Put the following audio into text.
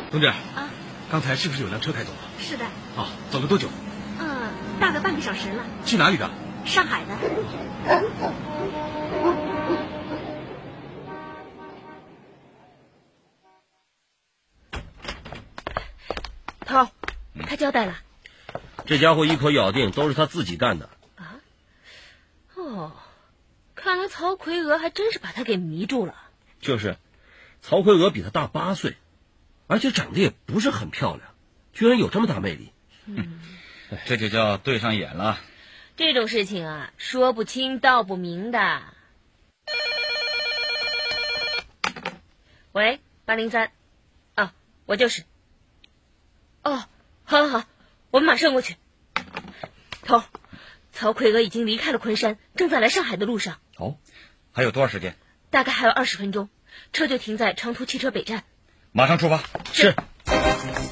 同志啊， 刚才是不是有辆车开走了？ 是的。 啊，走了多久？ 大概半个小时了。 去哪里的？ 上海的。头，他交代了。 这家伙一口咬定都是他自己干的。 啊？哦，看来曹奎娥还真是把他给迷住了。 就是，曹奎娥比他大8岁，而且长得也不是很漂亮，居然有这么大魅力。 这就叫对上眼了。 这种事情啊，说不清道不明的。喂，803，啊，我就是。哦，好，我们马上过去。头，曹奎娥已经离开了昆山，正在来上海的路上。 哦，还有多少时间？ 大概还有20分钟，车就停在长途汽车北站。 马上出发。 是。